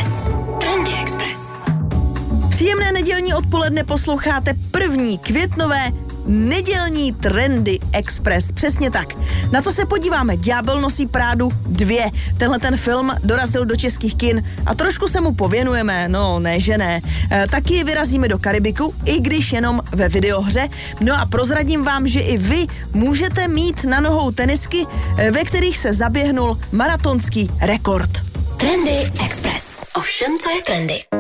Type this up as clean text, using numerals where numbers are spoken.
Express. Trendy Express. Příjemné nedělní odpoledne, posloucháte první květnové nedělní Trendy Express. Přesně tak. Na co se podíváme? Ďábel nosí Prádu 2. Tenhle ten film dorazil do českých kin a trošku se mu pověnujeme, no ne, že ne. Taky vyrazíme do Karibiku, i když jenom ve videohře. No a prozradím vám, že i vy můžete mít na nohou tenisky, ve kterých se zaběhnul maratonský rekord. Trendy Express. O všem, co je trendy.